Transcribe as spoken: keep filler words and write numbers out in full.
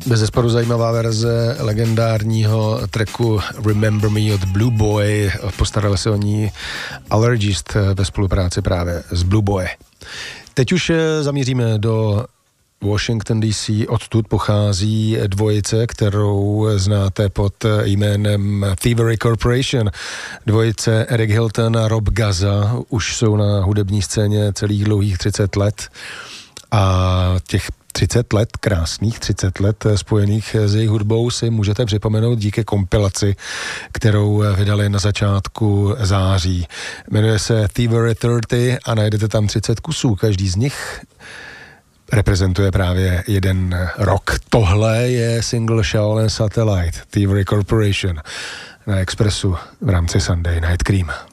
Bezesporu zajímavá verze legendárního tracku Remember Me od Blue Boy. Postaral se o ní Allergist ve spolupráci právě s Blue Boy. Teď už zamíříme do Washington D C. Odtud pochází dvojice, kterou znáte pod jménem Thievery Corporation. Dvojice Eric Hilton a Rob Gaza už jsou na hudební scéně celých dlouhých třicet let a těch třicet let, krásných třicet let spojených s jejich hudbou si můžete připomenout díky kompilaci, kterou vydali na začátku září. Jmenuje se Thievery třicet a najdete tam třicet kusů. Každý z nich reprezentuje právě jeden rok. Tohle je single Shaolin Satellite, Thievery Corporation na Expressu v rámci Sunday Night Cream.